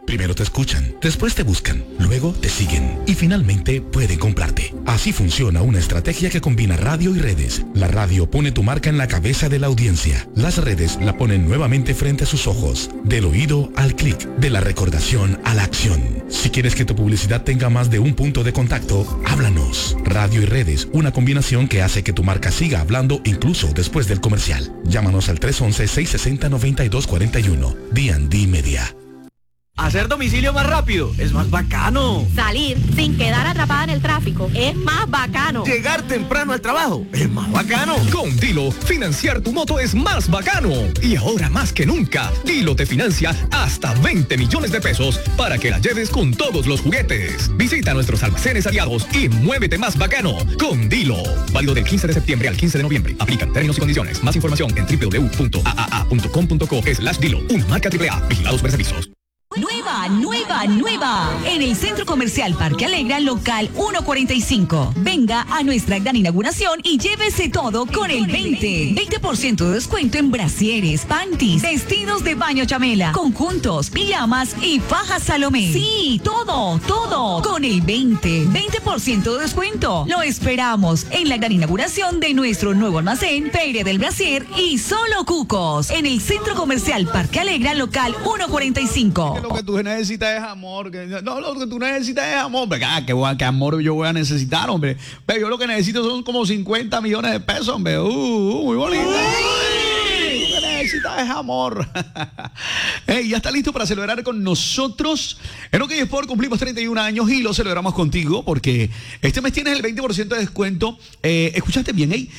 Primero te escuchan, después te buscan, luego te siguen y finalmente pueden comprarte. Así funciona una estrategia que combina radio y redes. La radio pone tu marca en la cabeza de la audiencia. Las redes la ponen nuevamente frente a sus ojos. Del oído al clic, de la recordación a la acción. Si quieres que tu publicidad tenga más de un punto de contacto, háblanos. Radio y redes, una combinación que hace que tu marca siga hablando incluso después del comercial. Llámanos al 311-660-9241. D&D Media. Hacer domicilio más rápido es más bacano. Salir sin quedar atrapada en el tráfico es más bacano. Llegar temprano al trabajo es más bacano. Con Dilo, financiar tu moto es más bacano. Y ahora más que nunca, Dilo te financia hasta 20 millones de pesos para que la lleves con todos los juguetes. Visita nuestros almacenes aliados y muévete más bacano con Dilo. Válido del 15 de septiembre al 15 de noviembre. Aplican términos y condiciones. Más información en www.aaa.com.co/Dilo. Una marca AAA. Vigilados por servicios. Nueva. En el Centro Comercial Parque Alegra, local 145. Venga a nuestra gran inauguración y llévese todo con el 20% de descuento en brasieres, panties, vestidos de baño chamela, conjuntos, pijamas y fajas Salomé. Sí, todo con el 20% de descuento. Lo esperamos en la gran inauguración de nuestro nuevo almacén, Feria del Brasier y Solo Cucos, en el Centro Comercial Parque Alegra, local 145. Lo que tú necesitas es amor. No, lo que tú necesitas es amor. ¿Qué amor yo voy a necesitar, hombre? Pero yo lo que necesito son como 50 millones de pesos, hombre. Muy bonito. Lo que necesitas es amor. Hey, ya está listo para celebrar con nosotros. En OK Sport cumplimos 31 años y lo celebramos contigo porque este mes tienes el 20% de descuento. Escuchaste bien, ¿eh?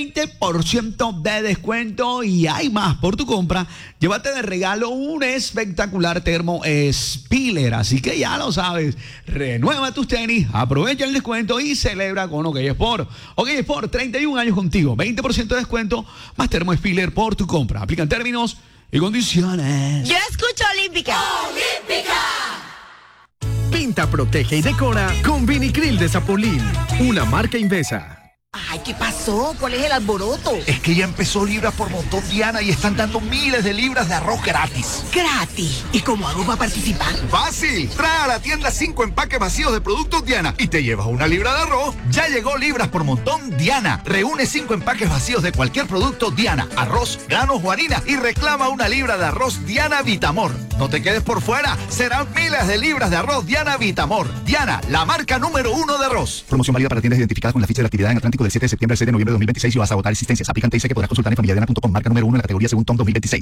20% de descuento y hay más por tu compra. Llévate de regalo un espectacular termo Spiller. Así que ya lo sabes. Renueva tus tenis, aprovecha el descuento y celebra con OK Sport. OK Sport, 31 años contigo. 20% de descuento más termo Spiller por tu compra. Aplican términos y condiciones. Yo escucho Olímpica. Pinta, protege y decora con Vinicril de Zapolín, una marca Invesa. Ay, ¿qué pasó? ¿Cuál es el alboroto? Es que ya empezó Libras por Montón, Diana, y están dando miles de libras de arroz gratis. ¿Gratis? ¿Y cómo hago para participar? ¡Fácil! Trae a la tienda 5 empaques vacíos de productos Diana y te llevas una libra de arroz. Ya llegó Libras por Montón Diana. Reúne 5 empaques vacíos de cualquier producto Diana, arroz, granos o harina y reclama una libra de arroz Diana Vitamor. No te quedes por fuera. Serán miles de libras de arroz Diana Vitamor. Diana, la marca número 1 de arroz. Promoción válida para tiendas identificadas con la ficha de la actividad en Atlántico del 7 de septiembre al 6 de noviembre de 2026 y vas a agotar existencias. Aplican TIC que podrás consultar en familiadena.com. Marca número 1 en la categoría según TOM 2026.